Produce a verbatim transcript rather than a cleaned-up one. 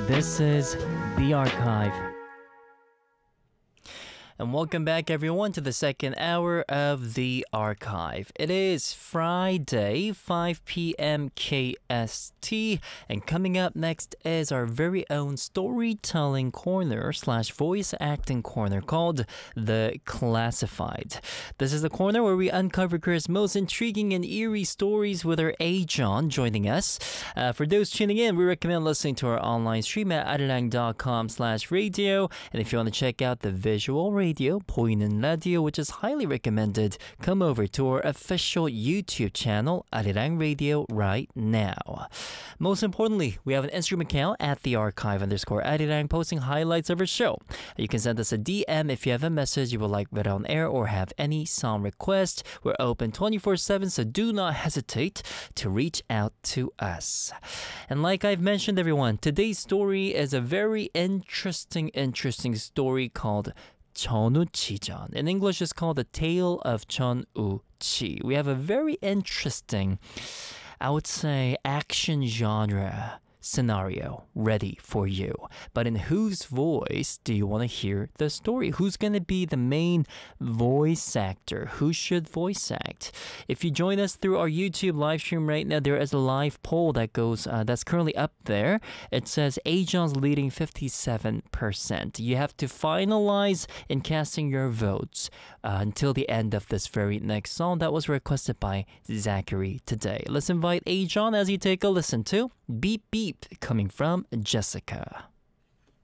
This is The Archive. And welcome back everyone to the second hour of The Archive. It is Friday, five p m K S T, and coming up next is our very own storytelling corner slash voice acting corner called The Classified. This is the corner where we uncover Korea's most intriguing and eerie stories with our Ajeon joining us. Uh, for those tuning in, we recommend listening to our online stream at arirang dot com slash radio, and if you want to check out the visual radio Radio, 보이는 라디오, which is highly recommended, come over to our official YouTube channel, Arirang Radio, right now. Most importantly, we have an Instagram account at the archive underscore Arirang, posting highlights of our show. You can send us a D M if you have a message you would like read on air or have any song request. We're open twenty-four seven, so do not hesitate to reach out to us. And like I've mentioned, everyone, today's story is a very interesting, interesting story called 전우치전. In English, it's called The Tale of 전우치. We have a very interesting, I would say, action genre scenario ready for you. But in whose voice do you want to hear the story? Who's going to be the main voice actor? Who should voice act? If you join us through our YouTube live stream right now, there is a live poll that goes uh, that's currently up there. It says Ajeon's leading fifty-seven percent. You have to finalize in casting your votes uh, until the end of this very next song that was requested by Zachary today. Let's invite Ajeon as you take a listen to Beep Beep, coming from Jessica.